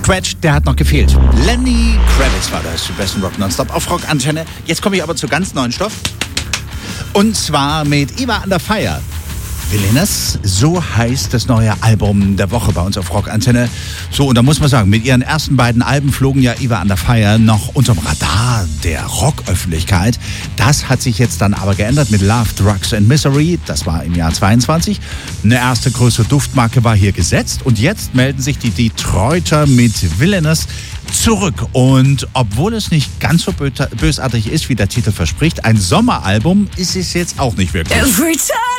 Quetsch, der hat noch gefehlt. Lenny Kravitz war das, besten Rock Nonstop auf Rock Antenne. Jetzt komme ich aber zu ganz neuen Stoff. Und zwar mit Eva Under Fire. Villainous, so heißt das neue Album der Woche bei uns auf Rock Antenne. So, und da muss man sagen, mit ihren ersten beiden Alben flogen ja Eva Under Fire noch unterm Radar der Rocköffentlichkeit. Das hat sich jetzt dann aber geändert mit Love, Drugs and Misery. Das war im Jahr 22. Eine erste größere Duftmarke war hier gesetzt. Und jetzt melden sich die Detroiter mit Villainous zurück. Und obwohl es nicht ganz so bösartig ist, wie der Titel verspricht, ein Sommeralbum ist es jetzt auch nicht wirklich. Every time